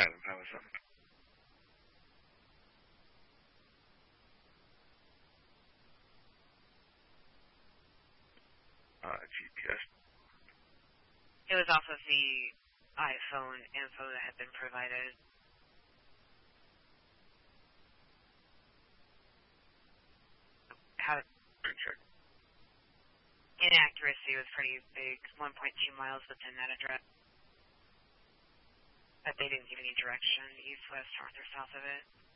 Adam, how was that? GPS. It was off of the iPhone info that had been provided. Check. Inaccuracy was pretty big, 1.2 miles within that address. But they didn't give any direction, east, west, north, or south of it.